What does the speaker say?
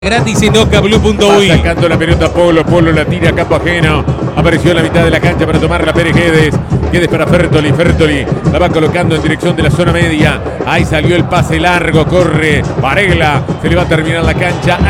Gratis en OcaBlue.uy. Va sacando la pelota Polo la tira a campo ajeno. Apareció en la mitad de la cancha para tomarla Pérez Guedes para Fertoli la va colocando en dirección de la zona media. Ahí salió el pase largo, corre Varela, se le va a terminar la cancha.